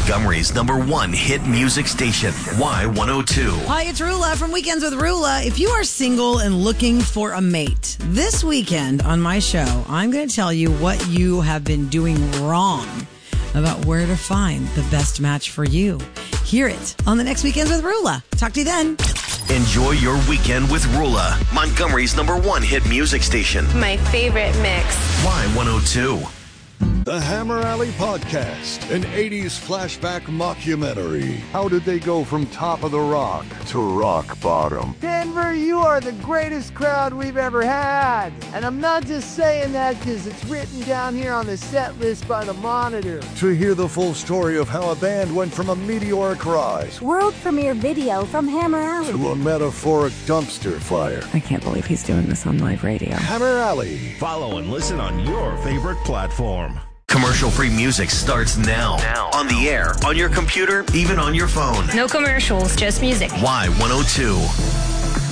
Montgomery's #1 hit music station, Y102. Hi, it's Rula from Weekends with Rula. If you are single and looking for a mate, this weekend on my show, I'm going to tell you what you have been doing wrong about where to find the best match for you. Hear it on the next Weekends with Rula. Talk to you then. Enjoy your weekend with Rula, Montgomery's #1 hit music station, My favorite mix. Y102. The Hammer Alley Podcast, an 80s flashback mockumentary. How did they go from top of the rock to rock bottom? Denver, you are the greatest crowd we've ever had. And I'm not just saying that because it's written down here on the set list by the Monitor. To hear the full story of how a band went from a meteoric rise World premiere video from Hammer Alley. to a metaphoric dumpster fire. I can't believe he's doing this on live radio. Hammer Alley. Follow and listen on your favorite platform. Commercial-free music starts now. On the air, on your computer, even on your phone. No commercials, just music. Y102.